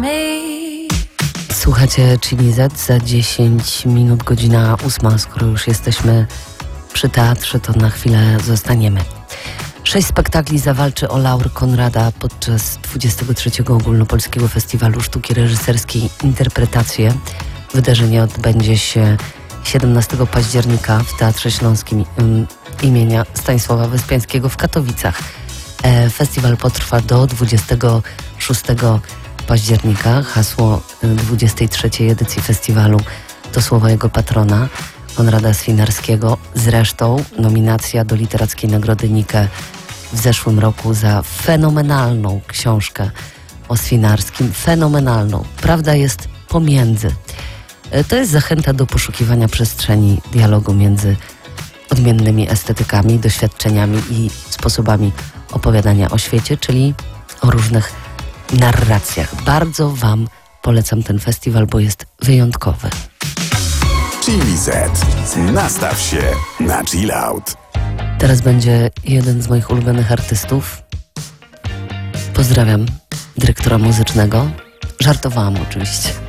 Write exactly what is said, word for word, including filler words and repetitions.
Słuchacie Chili Z, za dziesięć minut godzina ósma. Skoro już jesteśmy przy teatrze, to na chwilę zostaniemy. Sześć spektakli zawalczy o laur Konrada podczas dwudziestego trzeciego Ogólnopolskiego Festiwalu Sztuki Reżyserskiej Interpretacje. Wydarzenie odbędzie się siedemnastego października w Teatrze Śląskim im, imienia Stanisława Wyspiańskiego w Katowicach. E, festiwal potrwa do dwudziestego szóstego października. Hasło dwudziestej trzeciej edycji festiwalu to słowa jego patrona, Konrada Swinarskiego. Zresztą nominacja do Literackiej Nagrody Nike w zeszłym roku za fenomenalną książkę o Swinarskim. Fenomenalną. Prawda jest pomiędzy. To jest zachęta do poszukiwania przestrzeni dialogu między odmiennymi estetykami, doświadczeniami i sposobami opowiadania o świecie, czyli o różnych narracjach. Bardzo Wam polecam ten festiwal, bo jest wyjątkowy. Chili Z. Nastaw się na chill out. Teraz będzie jeden z moich ulubionych artystów. Pozdrawiam dyrektora muzycznego. Żartowałam oczywiście.